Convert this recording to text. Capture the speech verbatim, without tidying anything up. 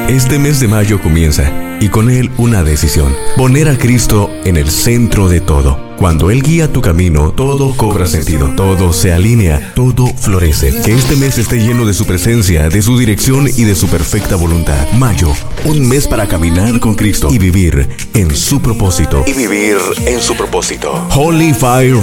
Este mes de mayo comienza y con él una decisión: poner a Cristo en el centro de todo. Cuando Él guía tu camino, todo cobra sentido, todo se alinea, todo florece. Que este mes esté lleno de su presencia, de su dirección y de su perfecta voluntad. Mayo, un mes para caminar con Cristo y vivir en su propósito. Y vivir en su propósito. Holy Fire